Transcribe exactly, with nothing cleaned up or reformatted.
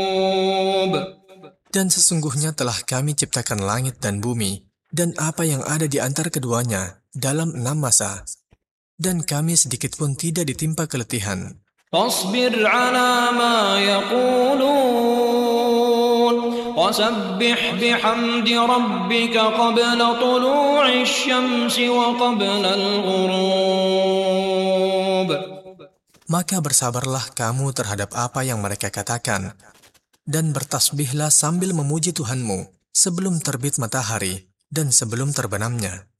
Dan sesungguhnya telah kami ciptakan langit dan bumi, dan apa yang ada di antara keduanya dalam enam masa. Dan kami sedikit pun tidak ditimpa keletihan. فاصبر على ما يقولون وسبح بحمد ربك قبل طلوع الشمس وقبل الغروب. Maka bersabarlah kamu terhadap apa yang mereka katakan, dan bertasbihlah sambil memuji Tuhanmu sebelum terbit matahari dan sebelum terbenamnya.